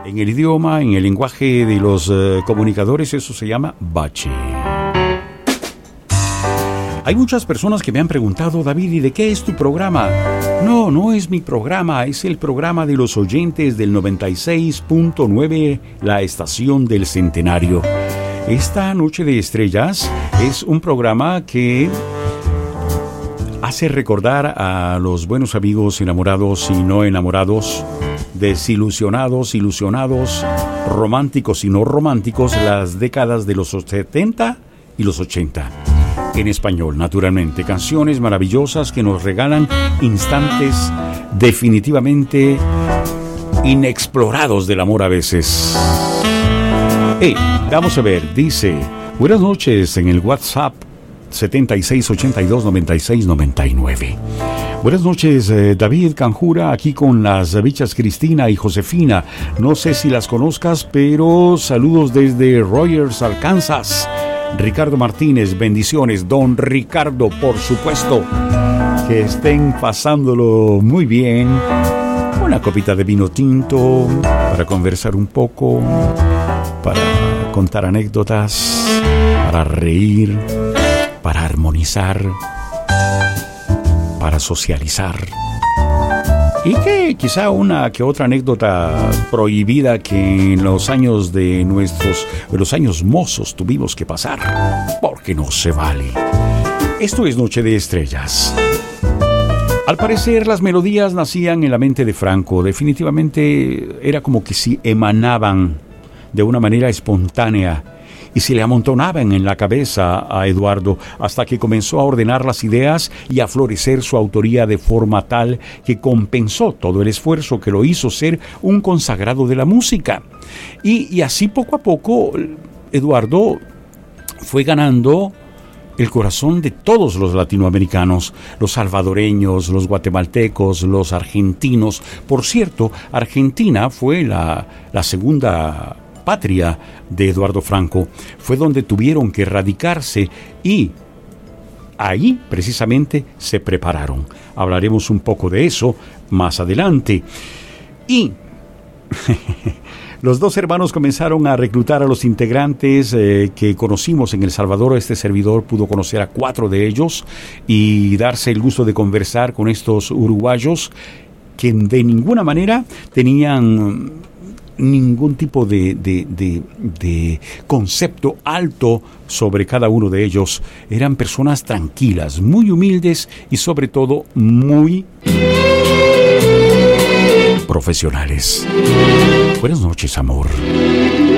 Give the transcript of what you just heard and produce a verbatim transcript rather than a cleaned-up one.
En el idioma, en el lenguaje de los uh, comunicadores, eso se llama bache. Hay muchas personas que me han preguntado, David, ¿y de qué es tu programa? No, no es mi programa, es el programa de los oyentes del noventa y seis punto nueve, la estación del Centenario. Esta Noche de Estrellas es un programa que hace recordar a los buenos amigos enamorados y no enamorados, desilusionados, ilusionados, románticos y no románticos, las décadas de los setenta y los ochenta. En español, naturalmente, canciones maravillosas que nos regalan instantes definitivamente inexplorados del amor a veces. Hey, vamos a ver, dice, buenas noches en el WhatsApp setenta y seis ochenta y dos noventa y seis noventa y nueve. Buenas noches, eh, David Canjura, aquí con las bichas Cristina y Josefina. No sé si las conozcas, pero saludos desde Rogers, Arkansas. Ricardo Martínez, bendiciones. Don Ricardo, por supuesto. Que estén pasándolo muy bien. Una copita de vino tinto para conversar un poco, para contar anécdotas, para reír, para armonizar, para socializar. Y que quizá una que otra anécdota prohibida que en los años de nuestros, de los años mozos tuvimos que pasar, porque no se vale. Esto es Noche de Estrellas. Al parecer las melodías nacían en la mente de Franco. Definitivamente era como que si emanaban de una manera espontánea y se le amontonaban en la cabeza a Eduardo hasta que comenzó a ordenar las ideas y a florecer su autoría de forma tal que compensó todo el esfuerzo que lo hizo ser un consagrado de la música. Y, y así poco a poco Eduardo fue ganando el corazón de todos los latinoamericanos, los salvadoreños, los guatemaltecos, los argentinos. Por cierto, Argentina fue la, la segunda patria de Eduardo Franco. Fue donde tuvieron que radicarse y ahí precisamente se prepararon. Hablaremos un poco de eso más adelante. Y los dos hermanos comenzaron a reclutar a los integrantes eh, que conocimos en El Salvador. Este servidor pudo conocer a cuatro de ellos y darse el gusto de conversar con estos uruguayos que de ninguna manera tenían ningún tipo de, de, de, de concepto alto sobre cada uno de ellos. Eran personas tranquilas, muy humildes y sobre todo muy profesionales. Buenas noches, amor.